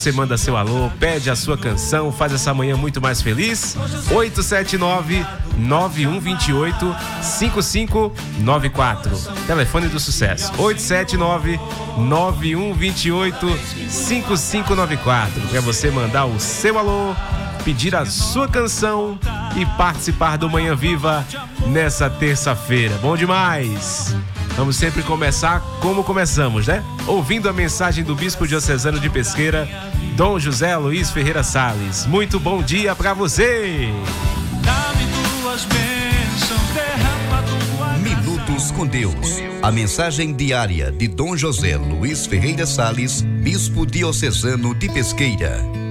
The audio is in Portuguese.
Você manda seu alô, pede a sua canção, faz essa manhã muito mais feliz. 879-9128-5594. Telefone do sucesso. 879-9128-5594. Para você mandar o seu alô, pedir a sua canção e participar do Manhã Viva nessa terça-feira. Bom demais! Vamos sempre começar como começamos, né? Ouvindo a mensagem do Bispo Diocesano de Pesqueira, Dom José Luiz Ferreira Salles. Muito bom dia pra você! Minutos com Deus. A mensagem diária de Dom José Luiz Ferreira Salles, Bispo Diocesano de Pesqueira.